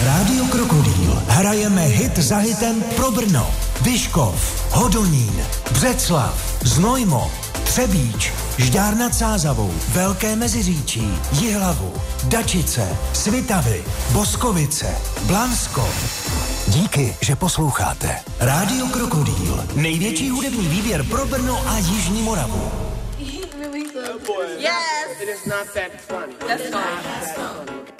Rádio Krokodýl. Hrajeme hit za hitem pro Brno, Vyškov, Hodonín, Břeclav, Znojmo, Třebíč, Žďár nad Sázavou, Velké Meziříčí, Jihlavu, Dačice, Svitavy, Boskovice, Blansko. Díky, že posloucháte. Rádio Krokodýl. Největší hudební výběr pro Brno a Jižní Moravu. Yes! It is not that funny. That's fine.